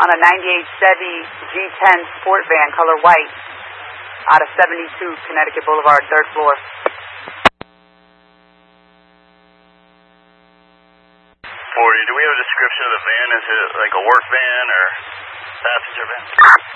on a 98 Chevy G10 sport van, color white, out of 72 Connecticut Boulevard, 3rd floor. 40, do we have a description of the van? Is it like a work van or passenger van?